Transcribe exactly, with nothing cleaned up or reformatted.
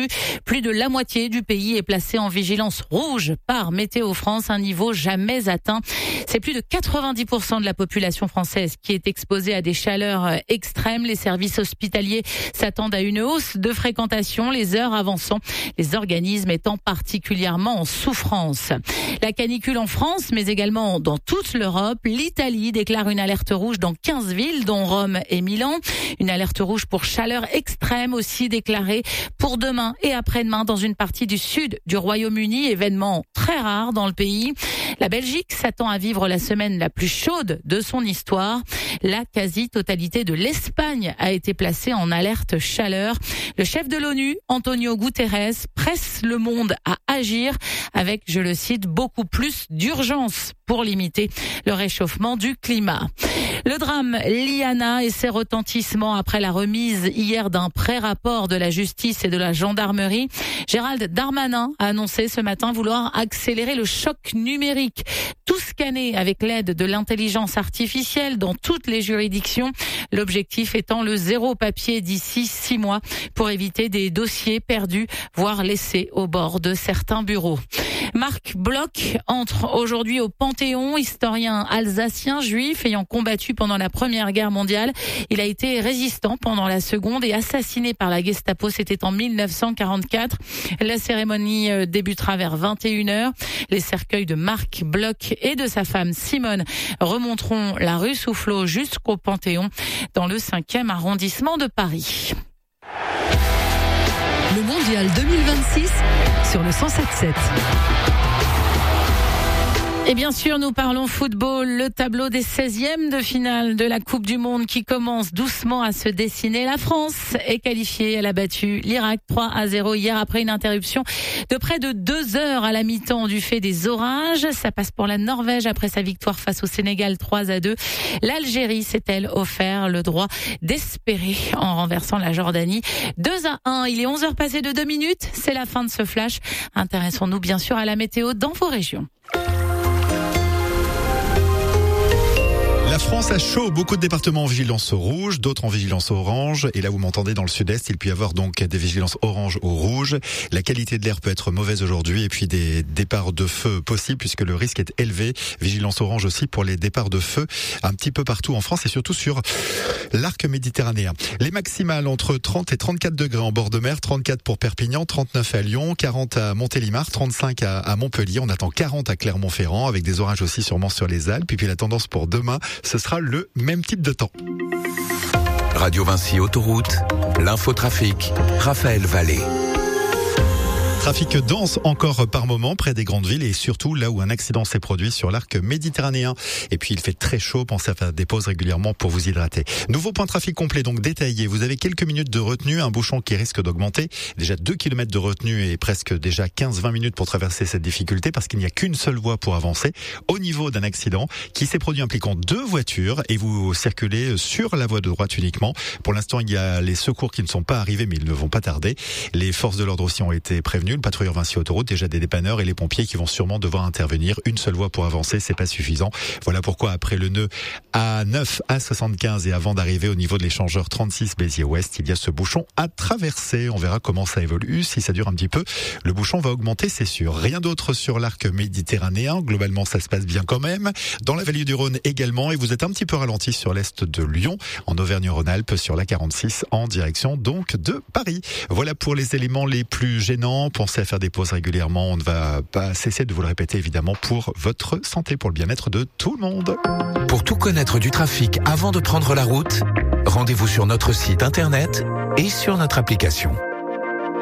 attendue. Plus de la moitié du pays est placé en vigilance rouge par Météo France, un niveau jamais atteint. C'est plus de quatre-vingt-dix pour cent de la population française qui est exposée à des chaleurs extrêmes. Les services hospitaliers s'attendent à une hausse de fréquentation, les heures avançant, les organismes étant particulièrement en souffrance. La canicule en France, mais également dans toute l'Europe. L'Italie déclare une alerte rouge dans quinze villes, dont Rome et Milan. Une alerte rouge pour chaleur extrême aussi déclarée pour demain et après-demain dans une partie du sud du Royaume-Uni, événement très rare dans le pays. La Belgique s'attend à vivre la semaine la plus chaude de son histoire. La quasi-totalité de l'Espagne a été placée en alerte chaleur. Le chef de l'ONU, Antonio Guterres, presse le monde à agir avec, je le cite, beaucoup plus d'urgence pour limiter le réchauffement du climat. Le drame Liana et ses retentissements après la remise hier d'un pré-rapport de la justice et de la gendarmerie. Gérald Darmanin a annoncé ce matin vouloir accélérer le choc numérique. Tout scanner avec l'aide de l'intelligence artificielle dans toutes les juridictions. L'objectif étant le zéro papier d'ici six mois pour éviter des dossiers perdus, voire laissés au bord de certains bureaux. Marc Bloch entre aujourd'hui au Panthéon, historien alsacien juif ayant combattu pendant la Première Guerre mondiale. Il a été résistant pendant la Seconde et assassiné par la Gestapo. C'était en mille neuf cent quarante-quatre. La cérémonie débutera vers vingt et une heures. Les cercueils de Marc Bloch et de sa femme Simone remonteront la rue Soufflot jusqu'au Panthéon dans le cinquième arrondissement de Paris. Le Mondial deux mille vingt-six sur le cent sept sept. Et bien sûr, nous parlons football, le tableau des seizièmes de finale de la Coupe du Monde qui commence doucement à se dessiner. La France est qualifiée, elle a battu l'Irak trois à zéro hier après une interruption de près de deux heures à la mi-temps du fait des orages. Ça passe pour la Norvège après sa victoire face au Sénégal trois à deux. L'Algérie s'est-elle offert le droit d'espérer en renversant la Jordanie deux à un. Il est onze heures passées de deux minutes, c'est la fin de ce flash. Intéressons-nous bien sûr à la météo dans vos régions. La France a chaud, beaucoup de départements en vigilance rouge, d'autres en vigilance orange. Et là, vous m'entendez, dans le sud-est, il peut y avoir donc des vigilances orange ou rouge. La qualité de l'air peut être mauvaise aujourd'hui et puis des départs de feu possibles puisque le risque est élevé. Vigilance orange aussi pour les départs de feu un petit peu partout en France et surtout sur l'arc méditerranéen. Les maximales entre trente et trente-quatre degrés en bord de mer, trente-quatre pour Perpignan, trente-neuf à Lyon, quarante à Montélimar, trente-cinq à, à Montpellier. On attend quarante à Clermont-Ferrand avec des orages aussi sûrement sur les Alpes. Et puis la tendance pour demain, ce sera le même type de temps. Radio Vinci Autoroute, l'infotrafic, Raphaël Vallée. Trafic dense encore par moment près des grandes villes et surtout là où un accident s'est produit sur l'arc méditerranéen. Et puis il fait très chaud, pensez à faire des pauses régulièrement pour vous hydrater. Nouveau point de trafic complet donc détaillé. Vous avez quelques minutes de retenue, un bouchon qui risque d'augmenter. Déjà deux kilomètres de retenue et presque déjà quinze à vingt minutes pour traverser cette difficulté parce qu'il n'y a qu'une seule voie pour avancer au niveau d'un accident qui s'est produit impliquant deux voitures et vous circulez sur la voie de droite uniquement. Pour l'instant, il y a les secours qui ne sont pas arrivés mais ils ne vont pas tarder. Les forces de l'ordre aussi ont été prévenues. Le patrouilleur Vinci Autoroute, déjà des dépanneurs et les pompiers qui vont sûrement devoir intervenir. Une seule voie pour avancer, c'est pas suffisant. Voilà pourquoi après le nœud A neuf, A soixante-quinze et avant d'arriver au niveau de l'échangeur trente-six Béziers-Ouest, il y a ce bouchon à traverser. On verra comment ça évolue. Si ça dure un petit peu, le bouchon va augmenter, c'est sûr. Rien d'autre sur l'arc méditerranéen. Globalement, ça se passe bien quand même. Dans la vallée du Rhône également. Et vous êtes un petit peu ralenti sur l'est de Lyon, en Auvergne-Rhône-Alpes, sur la quarante-six, en direction donc de Paris. Voilà pour les éléments les plus gênants. Pensez à faire des pauses régulièrement. On ne va pas cesser de vous le répéter, évidemment, pour votre santé, pour le bien-être de tout le monde. Pour tout connaître du trafic avant de prendre la route, rendez-vous sur notre site internet et sur notre application.